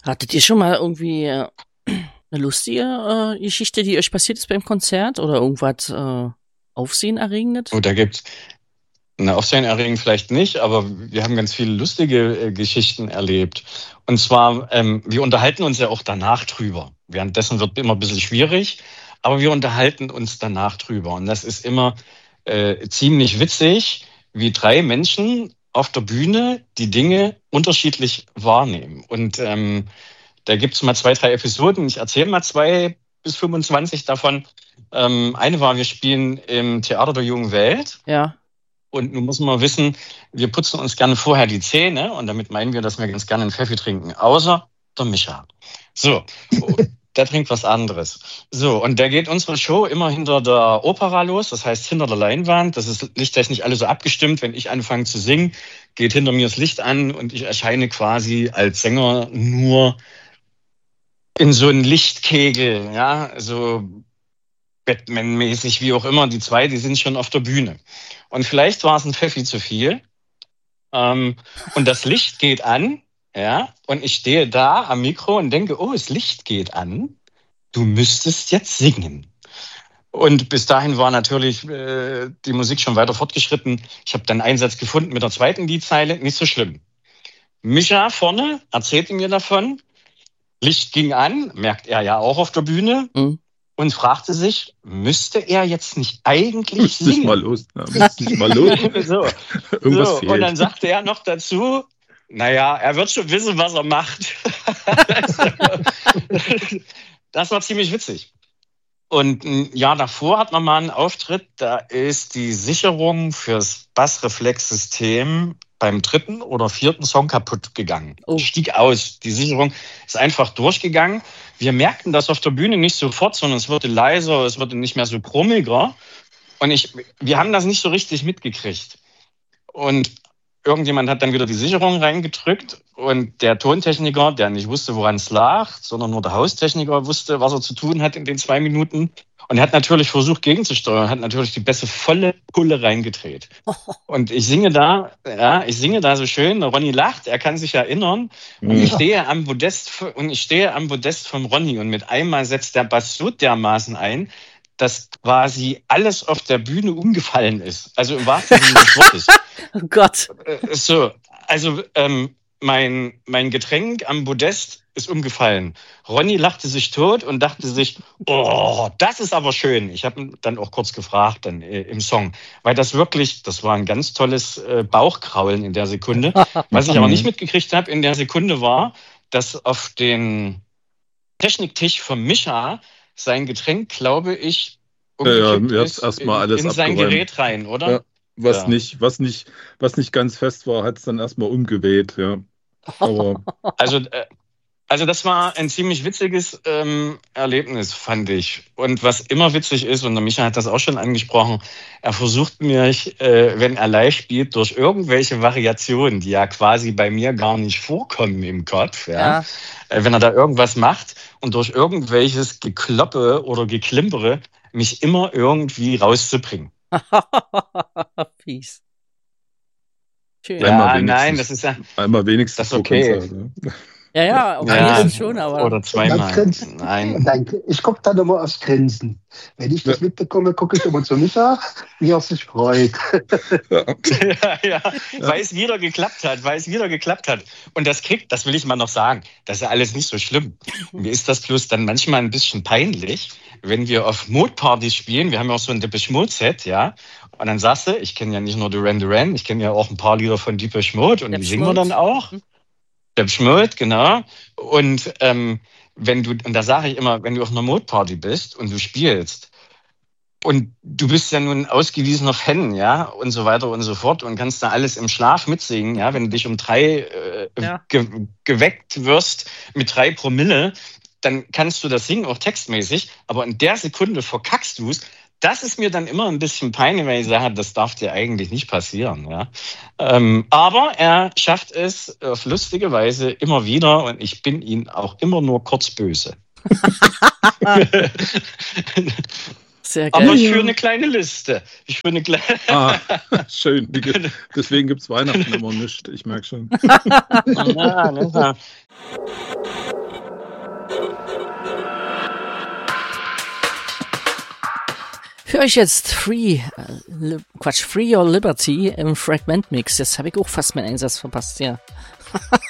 Hattet ihr schon mal irgendwie eine lustige Geschichte, die euch passiert ist beim Konzert oder irgendwas Aufsehenerregendes? Oh, da gibt's eine Aufsehenerregend vielleicht nicht, aber wir haben ganz viele lustige Geschichten erlebt. Und zwar, wir unterhalten uns ja auch danach drüber. Währenddessen wird immer ein bisschen schwierig, aber wir unterhalten uns danach drüber. Und das ist immer ziemlich witzig, wie drei Menschen auf der Bühne die Dinge unterschiedlich wahrnehmen. Und da gibt's mal 2, 3 Episoden. Ich erzähle mal 2 bis 25 davon. Eine war, wir spielen im Theater der Jungen Welt. Ja. Und nun muss man wissen, wir putzen uns gerne vorher die Zähne. Und damit meinen wir, dass wir ganz gerne einen Pfeffi trinken. Außer der Micha. So, der trinkt was anderes. So, und da geht unsere Show immer hinter der Opera los. Das heißt, hinter der Leinwand. Das ist lichttechnisch alles so abgestimmt. Wenn ich anfange zu singen, geht hinter mir das Licht an. Und ich erscheine quasi als Sänger nur in so einen Lichtkegel. Ja, so Batman-mäßig, wie auch immer. Die 2, die sind schon auf der Bühne. Und vielleicht war es ein Pfeffi zu viel. Und das Licht geht an, ja, und ich stehe da am Mikro und denke, oh, das Licht geht an. Du müsstest jetzt singen. Und bis dahin war natürlich die Musik schon weiter fortgeschritten. Ich habe dann einen Satz gefunden mit der zweiten Liedzeile, nicht so schlimm. Micha vorne erzählte mir davon. Licht ging an, merkt er ja auch auf der Bühne. Und fragte sich, müsste er jetzt nicht eigentlich singen? Nicht mal los. Ja, nicht mal los. so. Irgendwas so. fehlt. Und dann sagte er noch dazu, naja, er wird schon wissen, was er macht. Das war ziemlich witzig. Und ein Jahr davor hat man mal einen Auftritt, da ist die Sicherung fürs Bassreflexsystem beim 3. oder 4. Song kaputt gegangen. Oh. Stieg aus. Die Sicherung ist einfach durchgegangen. Wir merkten das auf der Bühne nicht sofort, sondern es wurde leiser, es wurde nicht mehr so brummiger. Und wir haben das nicht so richtig mitgekriegt. Und irgendjemand hat dann wieder die Sicherung reingedrückt und der Tontechniker, der nicht wusste, woran es lag, sondern nur der Haustechniker wusste, was er zu tun hat in den 2 Minuten. Und er hat natürlich versucht, gegenzusteuern, hat natürlich die Bässe volle Pulle reingedreht. Und ich singe da so schön, der Ronny lacht, er kann sich erinnern. Und ich stehe am Podest vom Ronny und mit einmal setzt der Bass so dermaßen ein, dass quasi alles auf der Bühne umgefallen ist. Also im wahrsten Sinne des Wortes. Oh Gott. So, also mein Getränk am Podest ist umgefallen. Ronny lachte sich tot und dachte sich, oh, das ist aber schön. Ich habe ihn dann auch kurz gefragt dann im Song, weil das war ein ganz tolles Bauchkraulen in der Sekunde. Was ich aber nicht mitgekriegt habe in der Sekunde war, dass auf den Techniktisch von Micha sein Getränk, glaube ich, jetzt erstmal alles in sein abgeräumt. Gerät rein, oder? Ja, was nicht ganz fest war, hat es dann erstmal umgeweht, ja. Aber Also das war ein ziemlich witziges Erlebnis, fand ich. Und was immer witzig ist, und der Micha hat das auch schon angesprochen, er versucht mich, wenn er live spielt, durch irgendwelche Variationen, die ja quasi bei mir gar nicht vorkommen im Kopf, ja. Wenn er da irgendwas macht und durch irgendwelches Gekloppe oder Geklimpere mich immer irgendwie rauszubringen. Fies. Schön. Ja, nein, das ist ja... Einmal wenigstens das ist okay. Konzert, ne? Ja, auf jeden schon, aber... Oder zweimal. Nein. Danke. Ich gucke dann immer aufs Grinsen. Wenn ich das mitbekomme, gucke ich immer zu Micha, wie er sich freut. Weil es wieder geklappt hat. Und das will ich mal noch sagen, das ist ja alles nicht so schlimm. Mir ist das bloß dann manchmal ein bisschen peinlich, wenn wir auf Mode-Partys spielen. Wir haben ja auch so ein Depeche Mode-Set, ja. Und dann sagst du, ich kenne ja nicht nur Duran Duran, ich kenne ja auch ein paar Lieder von Depeche Mode und die singen wir dann auch. Depeche Mode, genau. Und da sage ich immer, wenn du auf einer Mode-Party bist und du spielst und du bist ja nun ausgewiesener Fan, ja, und so weiter und so fort und kannst da alles im Schlaf mitsingen, ja, wenn du dich um 3 geweckt wirst mit 3 Promille, dann kannst du das singen, auch textmäßig, aber in der Sekunde verkackst du es. Das ist mir dann immer ein bisschen peinlich, weil ich sage, das darf dir eigentlich nicht passieren. Ja? Aber er schafft es auf lustige Weise immer wieder und ich bin ihm auch immer nur kurz böse. Sehr geil. Aber ich führe eine kleine Liste. Schön. Deswegen gibt es Weihnachten immer nichts. Ich merke schon. Ja. Für euch jetzt Free Your Liberty im Fragment Mix. Jetzt habe ich auch fast meinen Einsatz verpasst, ja.